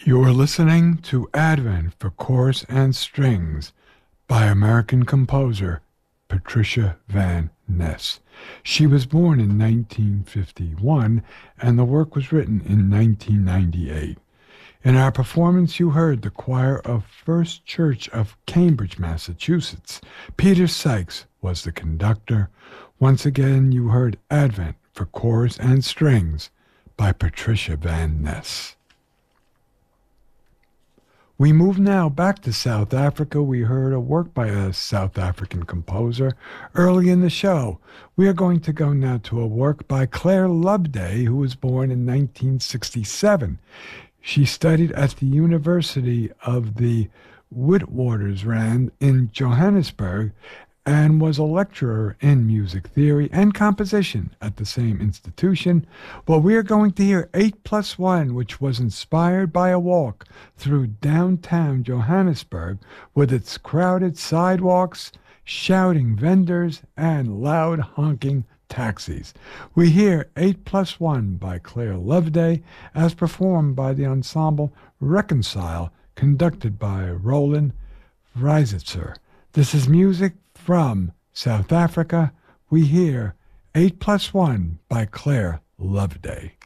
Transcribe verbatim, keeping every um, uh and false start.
You are listening to Advent for Chorus and Strings by American composer Patricia Van Ness. She was born in nineteen fifty-one and the work was written in nineteen ninety-eight. In our performance, you heard the choir of First Church of Cambridge, Massachusetts. Peter Sykes was the conductor. Once again, you heard Advent for Chorus and Strings by Patricia Van Ness. We move now back to South Africa. We heard a work by a South African composer early in the show. We are going to go now to a work by Claire Loveday, who was born in nineteen sixty-seven. She studied at the University of the Witwatersrand in Johannesburg and was a lecturer in music theory and composition at the same institution. Well, we are going to hear eight plus one, which was inspired by a walk through downtown Johannesburg with its crowded sidewalks, shouting vendors, and loud honking taxis. We hear eight plus one by Claire Loveday as performed by the ensemble Reconcile, conducted by Roland Reisitzer. This is music from South Africa. We hear eight plus one by Claire Loveday.